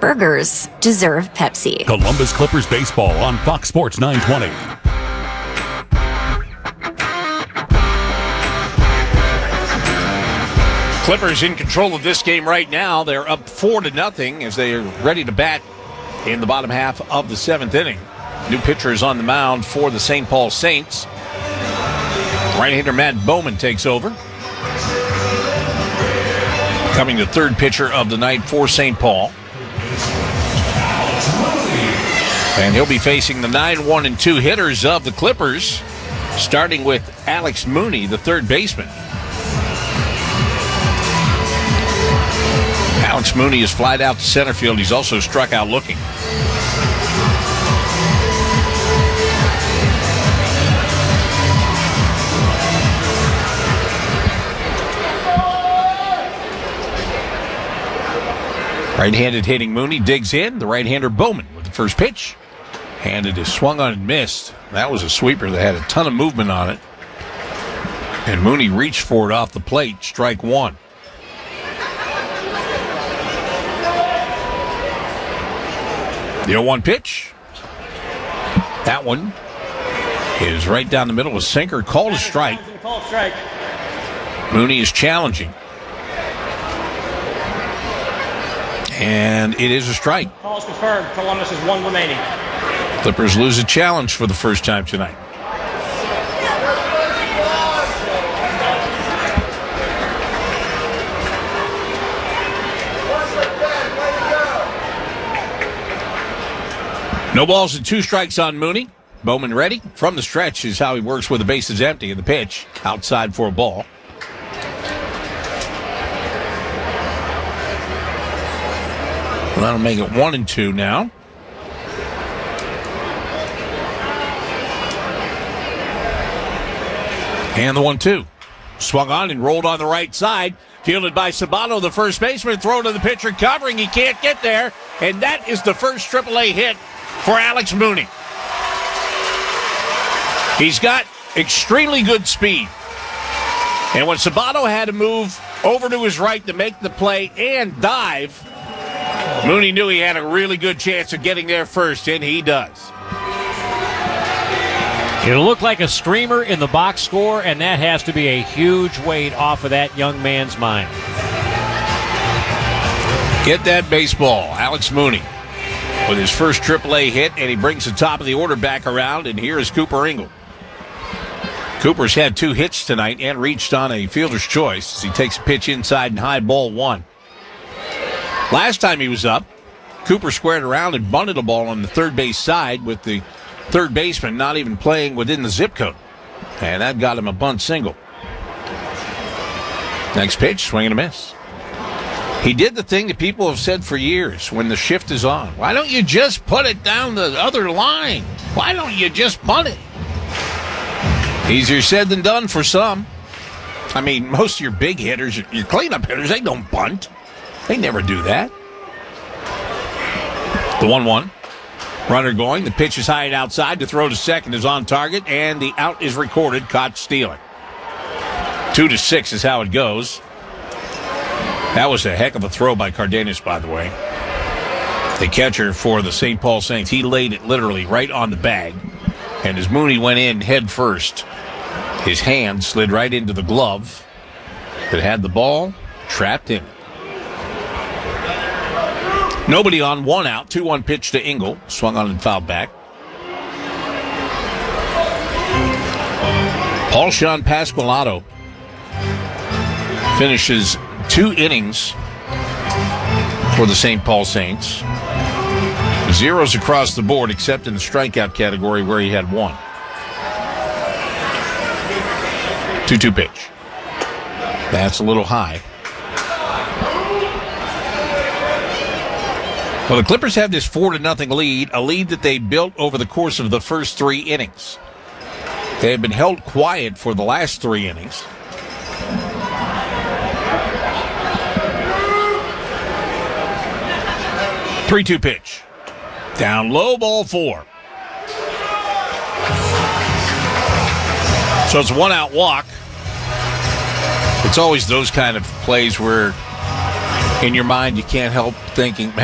burgers deserve Pepsi. Columbus Clippers baseball on Fox Sports 920. Clippers in control of this game right now. They're up 4-0 as they are ready to bat in the bottom half of the seventh inning. New pitcher is on the mound for the St. Paul Saints. Right-hander Matt Bowman takes over. Coming the third pitcher of the night for St. Paul. And he'll be facing the 9-1-2 hitters of the Clippers, starting with Alex Mooney, the third baseman. Alex Mooney is flied out to center field. He's also struck out looking. Right-handed hitting Mooney digs in. The right-hander Bowman with the first pitch. And it is swung on and missed. That was a sweeper that had a ton of movement on it. And Mooney reached for it off the plate. Strike one. The 0-1 pitch. That one is right down the middle. A sinker called a strike. Mooney is challenging. And it is a strike. Call is confirmed. Columbus has one remaining. Clippers lose a challenge for the first time tonight. No balls and two strikes on Mooney. Bowman ready. From the stretch is how he works with the bases empty in the pitch. Outside for a ball. Well, that'll make it 1-2 now. And the 1-2. Swung on and rolled on the right side. Fielded by Sabato, the first baseman. Throw to the pitcher covering. He can't get there. And that is the first AAA hit for Alex Mooney. He's got extremely good speed. And when Sabato had to move over to his right to make the play and dive, Mooney knew he had a really good chance of getting there first, and he does. It'll look like a streamer in the box score, and that has to be a huge weight off of that young man's mind. Get that baseball. Alex Mooney with his first AAA hit, and he brings the top of the order back around, and here is Cooper Ingle. Cooper's had 2 hits tonight and reached on a fielder's choice as he takes a pitch inside and high, ball 1. Last time he was up, Cooper squared around and bunted a ball on the third base side with the third baseman not even playing within the zip code. And that got him a bunt single. Next pitch, swing and a miss. He did the thing that people have said for years when the shift is on. Why don't you just put it down the other line? Why don't you just bunt it? Easier said than done for some. I mean, most of your big hitters, your cleanup hitters, they don't bunt. They never do that. The 1-1. Runner going. The pitch is high and outside. To throw to second is on target, and the out is recorded. Caught stealing. 2-6 is how it goes. That was a heck of a throw by Cardenas, by the way. The catcher for the St. Paul Saints. He laid it literally right on the bag. And as Mooney went in head first, his hand slid right into the glove that had the ball trapped in it. Nobody on, 1 out. 2-1 pitch to Ingle. Swung on and fouled back. Paul-Sean Pasqualato finishes 2 innings for the St. Paul Saints. 0s across the board except in the strikeout category where he had 1. 2-2 pitch. That's a little high. Well, the Clippers have this 4-0 lead, a lead that they built over the course of the first 3 innings. They have been held quiet for the last 3 innings. Three-two pitch. Down low, ball 4. So it's a 1-out walk. It's always those kind of plays where in your mind you can't help thinking,